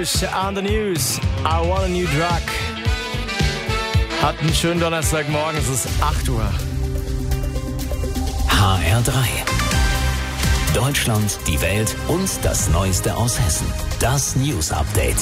Rouge on the News. I want a new drug. Hat einen schönen Donnerstagmorgen, es ist 8 Uhr. HR3. Deutschland, die Welt und das Neueste aus Hessen. Das News Update.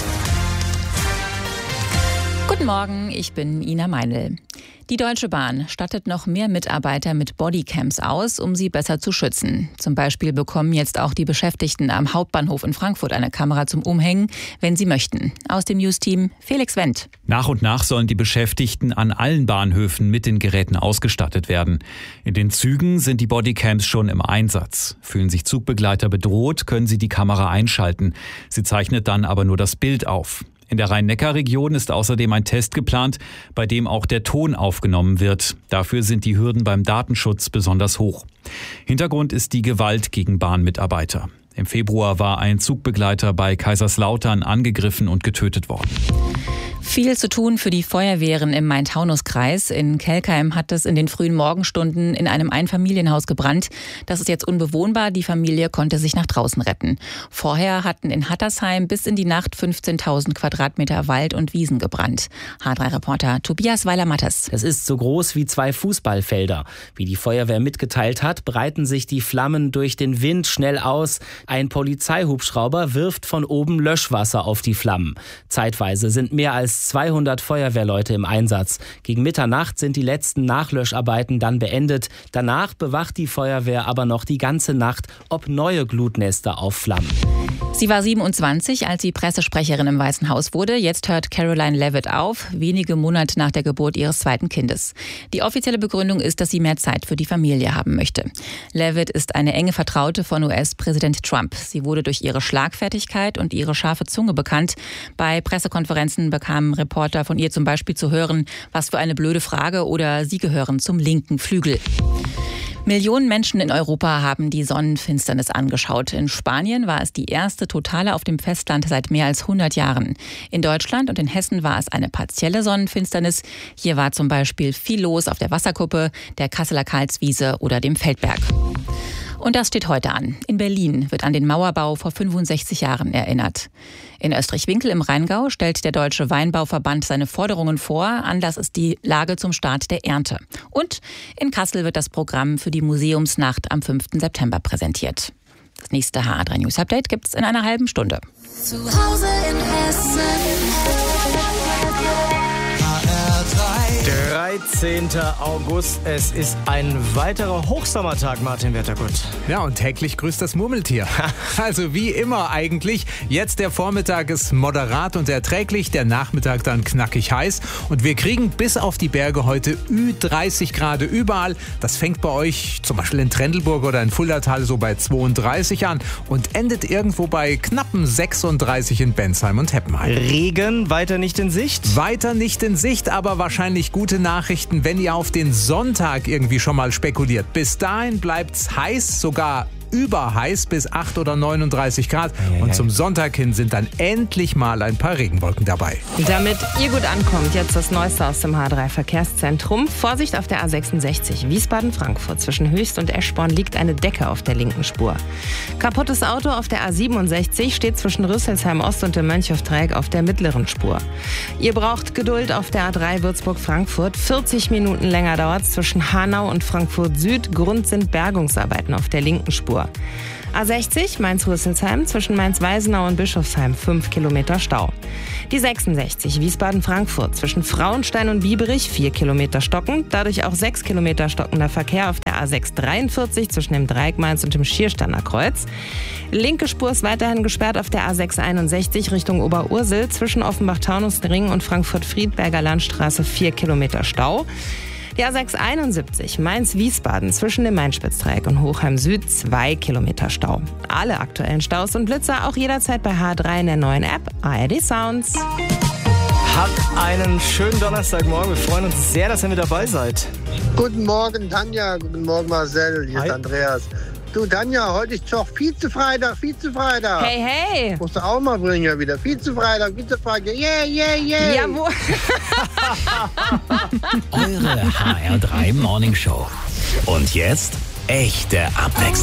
Guten Morgen, ich bin Ina Meinl. Die Deutsche Bahn stattet noch mehr Mitarbeiter mit Bodycams aus, um sie besser zu schützen. Zum Beispiel bekommen jetzt auch die Beschäftigten am Hauptbahnhof in Frankfurt eine Kamera zum Umhängen, wenn sie möchten. Aus dem News-Team Felix Wendt. Nach und nach sollen die Beschäftigten an allen Bahnhöfen mit den Geräten ausgestattet werden. In den Zügen sind die Bodycams schon im Einsatz. Fühlen sich Zugbegleiter bedroht, können sie die Kamera einschalten. Sie zeichnet dann aber nur das Bild auf. In der Rhein-Neckar-Region ist außerdem ein Test geplant, bei dem auch der Ton aufgenommen wird. Dafür sind die Hürden beim Datenschutz besonders hoch. Hintergrund ist die Gewalt gegen Bahnmitarbeiter. Im Februar war ein Zugbegleiter bei Kaiserslautern angegriffen und getötet worden. Viel zu tun für die Feuerwehren im Main-Taunus-Kreis. In Kelkheim hat es in den frühen Morgenstunden in einem Einfamilienhaus gebrannt. Das ist jetzt unbewohnbar. Die Familie konnte sich nach draußen retten. Vorher hatten in Hattersheim bis in die Nacht 15.000 Quadratmeter Wald und Wiesen gebrannt. H3-Reporter Tobias Weiler-Mattes. Es ist so groß wie 2 Fußballfelder. Wie die Feuerwehr mitgeteilt hat, breiten sich die Flammen durch den Wind schnell aus. Ein Polizeihubschrauber wirft von oben Löschwasser auf die Flammen. Zeitweise sind mehr als 200 Feuerwehrleute im Einsatz. Gegen Mitternacht sind die letzten Nachlöscharbeiten dann beendet. Danach bewacht die Feuerwehr aber noch die ganze Nacht, ob neue Glutnester aufflammen. Sie war 27, als sie Pressesprecherin im Weißen Haus wurde. Jetzt hört Caroline Leavitt auf, wenige Monate nach der Geburt ihres zweiten Kindes. Die offizielle Begründung ist, dass sie mehr Zeit für die Familie haben möchte. Leavitt ist eine enge Vertraute von US-Präsident Trump. Sie wurde durch ihre Schlagfertigkeit und ihre scharfe Zunge bekannt. Bei Pressekonferenzen bekamen Reporter von ihr zum Beispiel zu hören, was für eine blöde Frage oder sie gehören zum linken Flügel. Millionen Menschen in Europa haben die Sonnenfinsternis angeschaut. In Spanien war es die erste totale auf dem Festland seit mehr als 100 Jahren. In Deutschland und in Hessen war es eine partielle Sonnenfinsternis. Hier war zum Beispiel viel los auf der Wasserkuppe, der Kasseler Karlswiese oder dem Feldberg. Und das steht heute an. In Berlin wird an den Mauerbau vor 65 Jahren erinnert. In Österreich-Winkel im Rheingau stellt der Deutsche Weinbauverband seine Forderungen vor. Anlass ist die Lage zum Start der Ernte. Und in Kassel wird das Programm für die Museumsnacht am 5. September präsentiert. Das nächste HR3 News Update gibt's in einer halben Stunde. Zu Hause in Hessen. 13. August, es ist ein weiterer Hochsommertag, Martin Wettergut. Ja, und täglich grüßt das Murmeltier. Also wie immer eigentlich. Jetzt der Vormittag ist moderat und erträglich, der Nachmittag dann knackig heiß. Und wir kriegen bis auf die Berge heute Ü30 Grad überall. Das fängt bei euch zum Beispiel in Trendelburg oder in Fuldatal so bei 32 an und endet irgendwo bei knappen 36 in Bensheim und Heppenheim. Regen weiter nicht in Sicht? Weiter nicht in Sicht, aber wahrscheinlich gute Nachrichten, wenn ihr auf den Sonntag irgendwie schon mal spekuliert. Bis dahin bleibt's heiß, sogar überheiß bis 8 oder 39 Grad. Und zum Sonntag hin sind dann endlich mal ein paar Regenwolken dabei. Damit ihr gut ankommt, jetzt das Neueste aus dem H3-Verkehrszentrum. Vorsicht auf der A66 Wiesbaden-Frankfurt. Zwischen Höchst und Eschborn liegt eine Decke auf der linken Spur. Kaputtes Auto auf der A67 steht zwischen Rüsselsheim Ost und dem Mönchhofdreieck auf der mittleren Spur. Ihr braucht Geduld auf der A3 Würzburg-Frankfurt. 40 Minuten länger dauert es zwischen Hanau und Frankfurt Süd. Grund sind Bergungsarbeiten auf der linken Spur. A60 Mainz-Rüsselsheim zwischen Mainz-Weisenau und Bischofsheim 5 Kilometer Stau. Die 66 Wiesbaden-Frankfurt zwischen Frauenstein und Bieberich 4 Kilometer stockend, dadurch auch 6 Kilometer stockender Verkehr auf der A643 zwischen dem Dreieck Mainz und dem Schiersteiner Kreuz. Linke Spur ist weiterhin gesperrt auf der A661 Richtung Oberursel zwischen Offenbach-Taunusring und Frankfurt-Friedberger Landstraße 4 Kilometer Stau. Die A671 Mainz-Wiesbaden zwischen dem Mainspitztreieck und Hochheim Süd 2 Kilometer Stau. Alle aktuellen Staus und Blitzer auch jederzeit bei H3 in der neuen App ARD Sounds. Habt einen schönen Donnerstagmorgen. Wir freuen uns sehr, dass ihr mit dabei seid. Guten Morgen, Tanja. Guten Morgen, Marcel. Hier ist Andreas. Du, Tanja, heute ist doch Vize-Freitag. Hey, hey. Musst du auch mal bringen wieder. Vize-Freitag. Yeah. Jawohl. Eure HR3 Morning Show. Und jetzt echte Abwechslung.